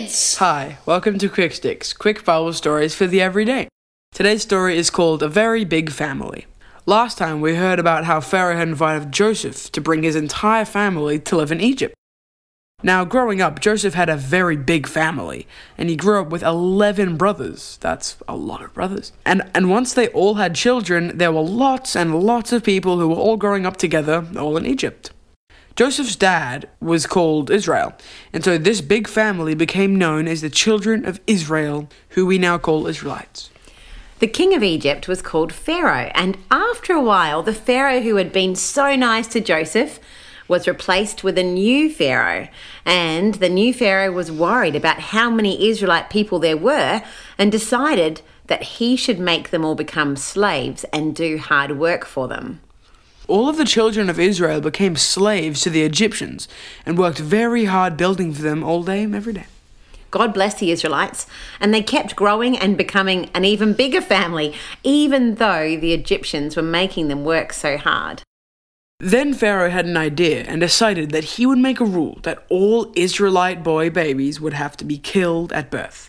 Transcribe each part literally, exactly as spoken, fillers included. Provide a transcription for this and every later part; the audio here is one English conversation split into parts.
Kids! Hi, welcome to Quick Sticks, quick Bible stories for the everyday. Today's story is called A Very Big Family. Last time we heard about how Pharaoh had invited Joseph to bring his entire family to live in Egypt. Now, growing up, Joseph had a very big family, and he grew up with eleven brothers. That's a lot of brothers. And, and once they all had children, there were lots and lots of people who were all growing up together, all in Egypt. Joseph's dad was called Israel, and so this big family became known as the children of Israel, who we now call Israelites. The king of Egypt was called Pharaoh, and after a while, the Pharaoh who had been so nice to Joseph was replaced with a new Pharaoh, and the new Pharaoh was worried about how many Israelite people there were and decided that he should make them all become slaves and do hard work for them. All of the children of Israel became slaves to the Egyptians and worked very hard building for them all day, every day. God blessed the Israelites, and they kept growing and becoming an even bigger family, even though the Egyptians were making them work so hard. Then Pharaoh had an idea and decided that he would make a rule that all Israelite boy babies would have to be killed at birth.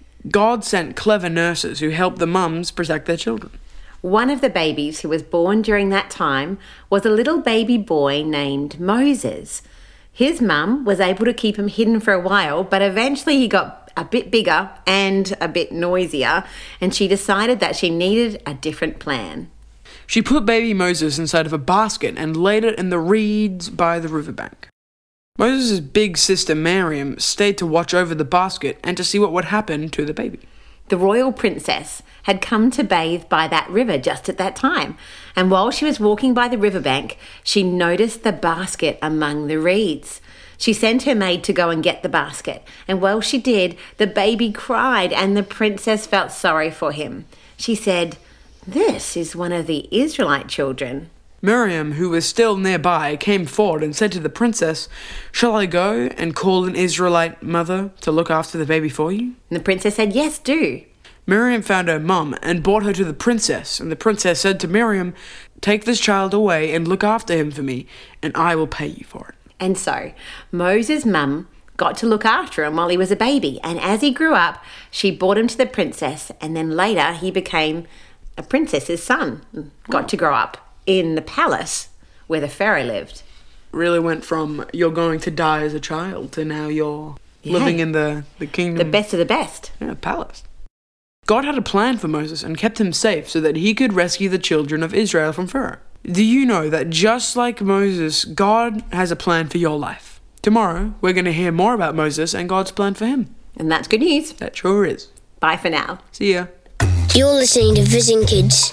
God sent clever nurses who helped the mums protect their children. One of the babies who was born during that time was a little baby boy named Moses. His mum was able to keep him hidden for a while, but eventually he got a bit bigger and a bit noisier, and she decided that she needed a different plan. She put baby Moses inside of a basket and laid it in the reeds by the riverbank. Moses' big sister Miriam stayed to watch over the basket and to see what would happen to the baby. The royal princess had come to bathe by that river just at that time, and while she was walking by the riverbank, she noticed the basket among the reeds. She sent her maid to go and get the basket, and while she did, the baby cried, and the princess felt sorry for him. She said, "This is one of the Israelite children." Miriam, who was still nearby, came forward and said to the princess, "Shall I go and call an Israelite mother to look after the baby for you?" And the princess said, "Yes, do." Miriam found her mum and brought her to the princess, and the princess said to Miriam, "Take this child away and look after him for me, and I will pay you for it." And so Moses' mum got to look after him while he was a baby, and as he grew up, she brought him to the princess, and then later he became a princess's son, got to grow up in the palace where the Pharaoh lived. Really went from you're going to die as a child to now you're Yeah. living in the, the kingdom. The best of the best. Yeah, palace. God had a plan for Moses and kept him safe so that he could rescue the children of Israel from Pharaoh. Do you know that just like Moses, God has a plan for your life? Tomorrow, we're going to hear more about Moses and God's plan for him. And that's good news. That sure is. Bye for now. See ya. You're listening to Visiting Kids.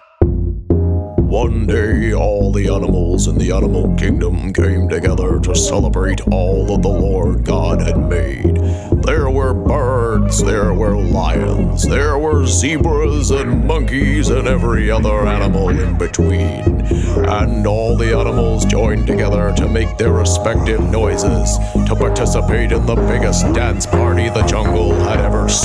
One day, all the animals in the animal kingdom came together to celebrate all that the Lord God had made. There were birds, there were lions, there were zebras and monkeys and every other animal in between. And all the animals joined together to make their respective noises to participate in the biggest dance party the jungle had ever seen.